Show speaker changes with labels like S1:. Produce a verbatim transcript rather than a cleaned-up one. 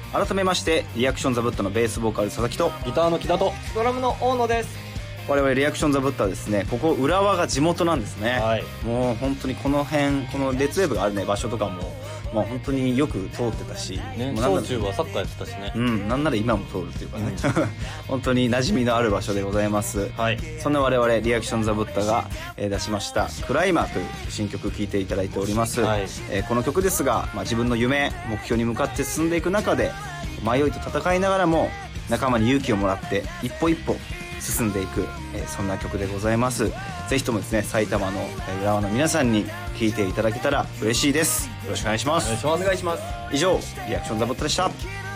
S1: 改めましてリアクションザブッタのベースボーカル佐々木と
S2: ギターの木田と
S3: ドラムの大野です。
S1: 我々リアクションザブッタはですね、ここ浦和が地元なんですね、
S2: はい、
S1: もう本当にこの辺、このレッツウェーブがあるね場所とかも、まあ、本当によく通ってたし、
S2: ね、
S1: もうなんなら
S2: 小中はサッカーやってたしね、
S1: うん、なんなら今も通るっていうかね、うん、本当に馴染みのある場所でございます、はい、そんな我々リアクションザブッタが、えー、出しましたクライマーという新曲を聴いていただいております、はい、えー、この曲ですが、まあ、自分の夢目標に向かって進んでいく中で迷いと戦いながらも仲間に勇気をもらって一歩一歩進んでいく、えー、そんな曲でございます。ぜひともですね、埼玉の浦和の皆さんに聴いていただけたら嬉しいです。よろしくお願いします。
S3: お願いします。
S1: 以上リアクションザボットでした。